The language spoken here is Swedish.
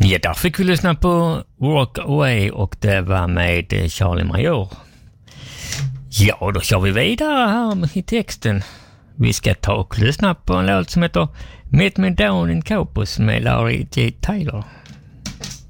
Ja, där fick vi lyssna på Walk Away och det var med Charlie Major. Ja, då kör vi vidare här i texten. Vi ska ta och lyssna på en låt som heter Meet Me Down in Copus med Larry J. Taylor.